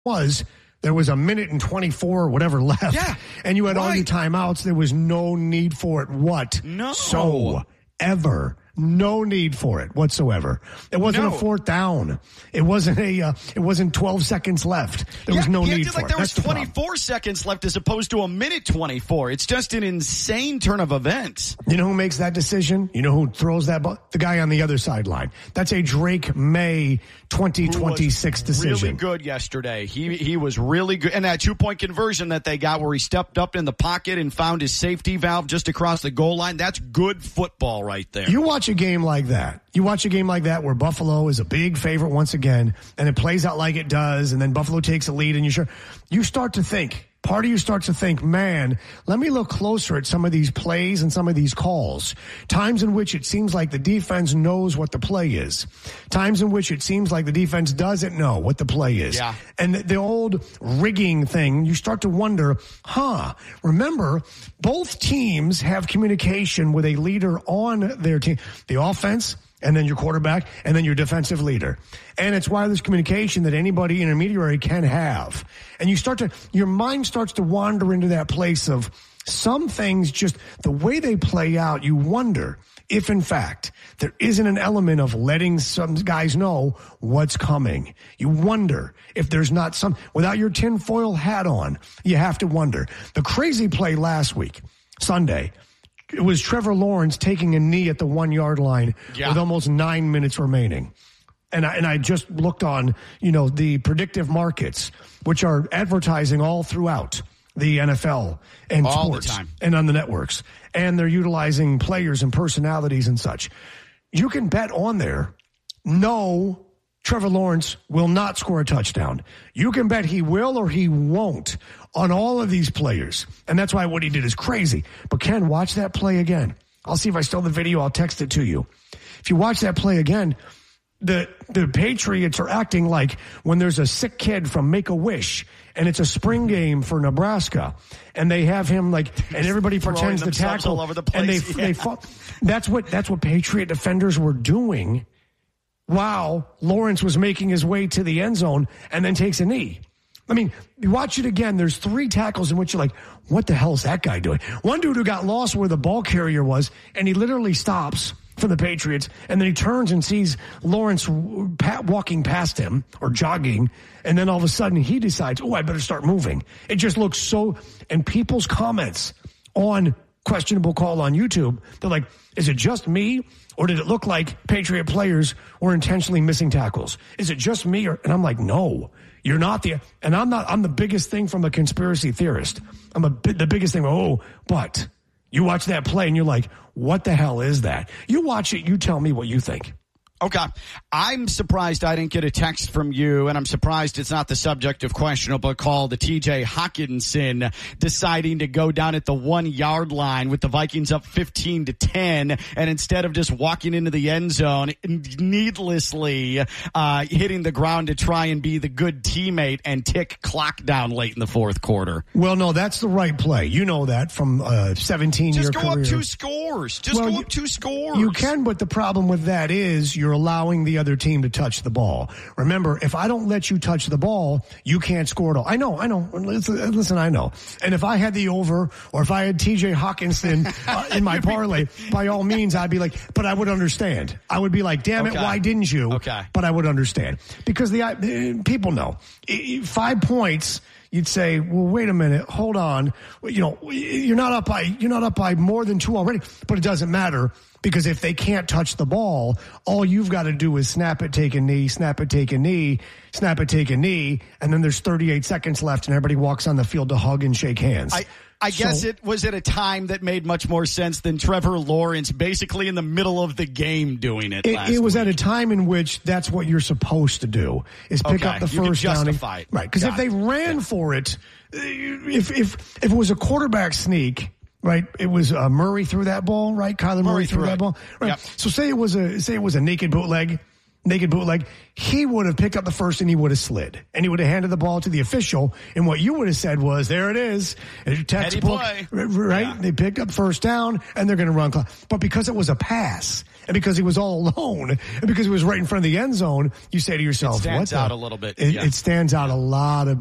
was there was a minute and 24 or whatever left. Yeah, and you had all your timeouts. There was no need for it whatsoever. No need for it whatsoever. It wasn't a fourth down. It wasn't it wasn't 12 seconds left. There was no need for it. There was 24 seconds left as opposed to a minute 24. It's just an insane turn of events. You know who makes that decision? You know who throws that ball? The guy on the other sideline. That's a Drake May 2026 decision. Really good yesterday. He was really good. And that 2-point conversion that they got where he stepped up in the pocket and found his safety valve just across the goal line, that's good football right there. You watch a game like that. You watch a game like that where Buffalo is a big favorite once again, and it plays out like it does, and then Buffalo takes a lead, and you start to think, part of you starts to think, man, let me look closer at some of these plays and some of these calls. Times in which it seems like the defense knows what the play is. Times in which it seems like the defense doesn't know what the play is. Yeah. And the old rigging thing, you start to wonder, remember, both teams have communication with a leader on their team. The offense, and then your quarterback, and then your defensive leader. And it's wireless communication that anybody intermediary can have. And your mind starts to wander into that place of some things, just the way they play out, you wonder if, in fact, there isn't an element of letting some guys know what's coming. You wonder if there's not some, without your tinfoil hat on, you have to wonder. The crazy play last week, Sunday, it was Trevor Lawrence taking a knee at the 1 yard line with almost 9 minutes remaining. And I just looked on, the predictive markets, which are advertising all throughout the NFL and all sports the time. And on the networks. And they're utilizing players and personalities and such. You can bet on there, no, Trevor Lawrence will not score a touchdown. You can bet he will or he won't on all of these players. And that's why what he did is crazy. But Ken, watch that play again. I'll see if I still have the video. I'll text it to you. If you watch that play again, the Patriots are acting like when there's a sick kid from Make-A-Wish and it's a spring game for Nebraska and they have him and everybody pretends to tackle all over the place. And they fall. That's what Patriot defenders were doing while Lawrence was making his way to the end zone and then takes a knee. I mean, you watch it again, there's 3 tackles in which you're like, what the hell is that guy doing? One dude who got lost where the ball carrier was, and he literally stops for the Patriots, and then he turns and sees Lawrence walking past him or jogging, and then all of a sudden he decides, I better start moving. It just looks so, and people's comments on questionable call on YouTube, they're like, is it just me? Or did it look like Patriot players were intentionally missing tackles? Is it just me? And I'm like, no, you're not I'm the biggest thing from a conspiracy theorist. The biggest thing. But you watch that play and you're like, what the hell is that? You watch it. You tell me what you think. Okay. I'm surprised I didn't get a text from you, and I'm surprised it's not the subject of questionable call to TJ Hawkinson deciding to go down at the 1 yard line with the Vikings up 15-10, and instead of just walking into the end zone, needlessly hitting the ground to try and be the good teammate and tick clock down late in the fourth quarter. Well, no, that's the right play. You know that from 17-year career. Just go up 2 scores. Go up 2 scores. You can, but the problem with that is you're allowing the other team to touch the ball. Remember, if I don't let you touch the ball, you can't score at all. I know. Listen, I know. And if I had the over, or if I had TJ Hawkinson in my parlay, by all means, I'd be like, but I would understand. I would be like, damn it, why didn't you? Okay. But I would understand. Because the people know. 5 points, you'd say, well, wait a minute, hold on. You're not up by more than 2 already, but it doesn't matter. Because if they can't touch the ball, all you've got to do is snap it, take a knee, snap it, take a knee, snap it, take a knee, and then there's 38 seconds left and everybody walks on the field to hug and shake hands. I guess it was at a time that made much more sense than Trevor Lawrence basically in the middle of the game doing it last It was week. at a time in which that's what you're supposed to do, is pick up the first down. Justify it. Right, because if they ran for it, if it was a quarterback sneak, right, it was Murray threw that ball, right? Kyler Murray threw that ball, right? Yep. So say it was a naked bootleg, naked bootleg, he would have picked up the first and he would have slid. And he would have handed the ball to the official. And what you would have said was, there it is. Textbook, right? Yeah. They picked up first down and they're going to run clock. But because it was a pass and because he was all alone and because he was right in front of the end zone, you say to yourself, it stands out a little bit. It stands out a lot of